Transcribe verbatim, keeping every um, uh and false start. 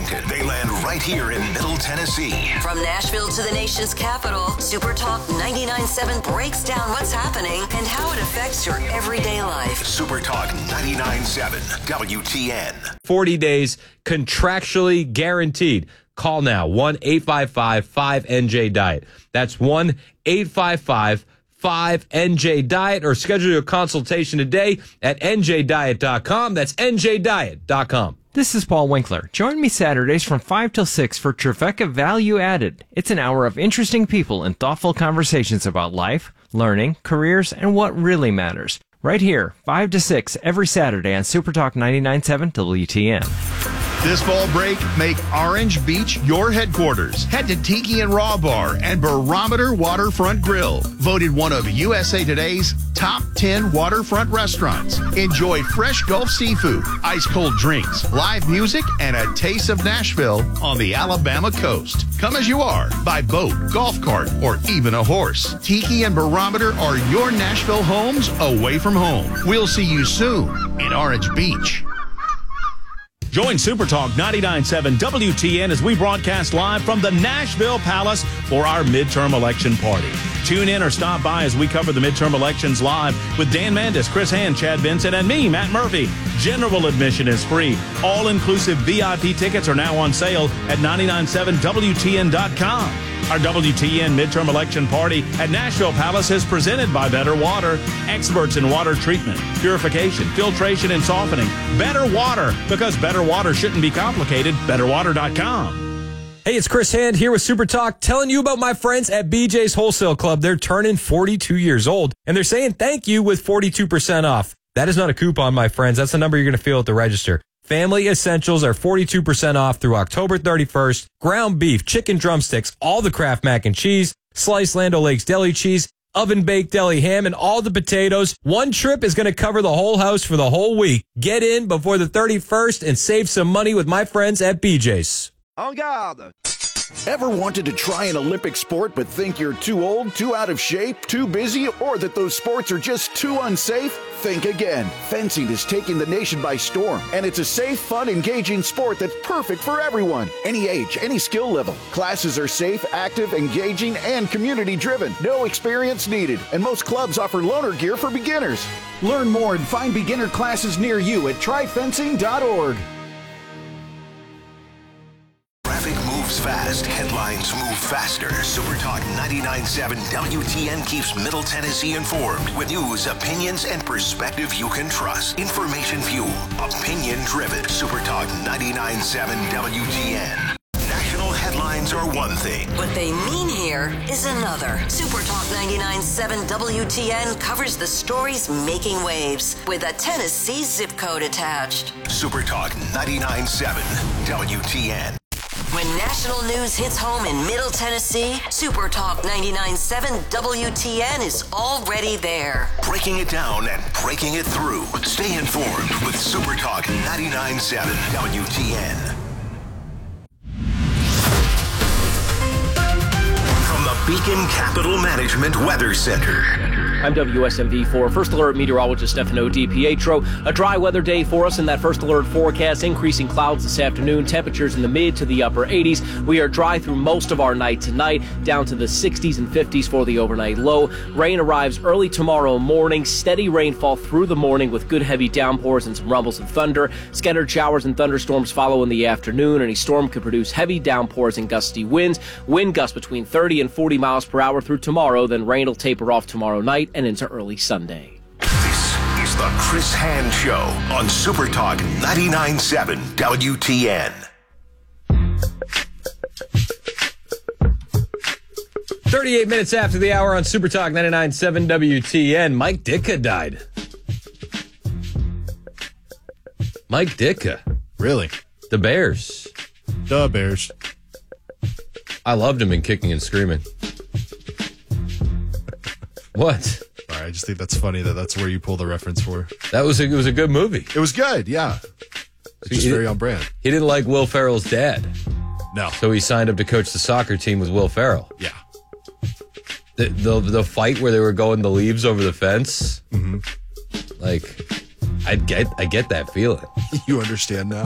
Washington, they land right here in Middle Tennessee. From Nashville to the nation's capital, Super Talk ninety-nine point seven breaks down what's happening and how it affects your everyday life. Super Talk ninety-nine point seven W T N. forty days contractually guaranteed. Call now, one eight five five five N J diet. That's one eight five five five N J diet, or schedule your consultation today at N J diet dot com. That's N J diet dot com. This is Paul Winkler. Join me Saturdays from five till six for Trifecta Value Added. It's an hour of interesting people and thoughtful conversations about life, learning, careers, and what really matters. Right here, five to six every Saturday on Super Talk ninety-nine point seven W T N. This fall break, make Orange Beach your headquarters. Head to Tiki and Raw Bar and Barometer Waterfront Grill. Voted one of U S A Today's top ten waterfront restaurants. Enjoy fresh Gulf seafood, ice-cold drinks, live music, and a taste of Nashville on the Alabama coast. Come as you are, by boat, golf cart, or even a horse. Tiki and Barometer are your Nashville homes away from home. We'll see you soon in Orange Beach. Join Super Talk ninety-nine point seven W T N as we broadcast live from the Nashville Palace for our midterm election party. Tune in or stop by as we cover the midterm elections live with Dan Mandis, Chris Hand, Chad Vincent, and me, Matt Murphy. General admission is free. All-inclusive V I P tickets are now on sale at ninety-nine point seven W T N dot com. Our W T N midterm election party at Nashville Palace is presented by Better Water, experts in water treatment, purification, filtration, and softening. Better Water, because better water shouldn't be complicated. better water dot com. Hey, it's Chris Hand here with Super Talk, telling you about my friends at B J's Wholesale Club. They're turning forty-two years old, and they're saying thank you with forty-two percent off. That is not a coupon, my friends. That's the number you're going to feel at the register. Family essentials are forty-two percent off through October thirty-first. Ground beef, chicken drumsticks, all the Kraft mac and cheese, sliced Land O'Lakes deli cheese, oven-baked deli ham, and all the potatoes. One trip is going to cover the whole house for the whole week. Get in before the thirty-first and save some money with my friends at B J's. En garde! Ever wanted to try an Olympic sport but think you're too old, too out of shape, too busy, or that those sports are just too unsafe? Think again. Fencing is taking the nation by storm, and it's a safe, fun, engaging sport that's perfect for everyone. Any age, any skill level. Classes are safe, active, engaging, and community-driven. No experience needed, and most clubs offer loaner gear for beginners. Learn more and find beginner classes near you at try fencing dot org. Moves fast. Headlines move faster. Super Talk ninety-nine point seven W T N keeps Middle Tennessee informed with news, opinions, and perspective you can trust. Information fuel. Opinion driven. Super Talk ninety-nine point seven W T N. National headlines are one thing. What they mean here is another. Super Talk ninety-nine point seven W T N covers the stories making waves with a Tennessee zip code attached. Super Talk ninety-nine point seven W T N. When national news hits home in Middle Tennessee, Super Talk ninety-nine point seven W T N is already there. Breaking it down and breaking it through. Stay informed with Super Talk ninety-nine point seven W T N. From the Beacon Capital Management Weather Center. I'm W S M V four First Alert meteorologist Stefano DiPietro. A dry weather day for us in that First Alert forecast. Increasing clouds this afternoon. Temperatures in the mid to the upper eighties. We are dry through most of our night tonight, down to the sixties and fifties for the overnight low. Rain arrives early tomorrow morning. Steady rainfall through the morning with good heavy downpours and some rumbles and thunder. Scattered showers and thunderstorms follow in the afternoon. Any storm could produce heavy downpours and gusty winds. Wind gusts between thirty and forty miles per hour through tomorrow. Then rain will taper off tomorrow night and into early Sunday. This is the Chris Hand Show on Super Talk ninety-nine point seven W T N. thirty-eight minutes after the hour on Super Talk ninety-nine point seven W T N. Mike Ditka died. Mike Ditka. Really? The Bears. The Bears. I loved him in Kicking and Screaming. What? All right, I just think that's funny that that's where you pull the reference for. That was a, it was a good movie. It was good, yeah. It's just he, very on brand. He didn't like Will Ferrell's dad. No. So he signed up to coach the soccer team with Will Ferrell. Yeah. The the, the fight where they were going the leaves over the fence. Mm-hmm. Like, I get I get that feeling. You understand now?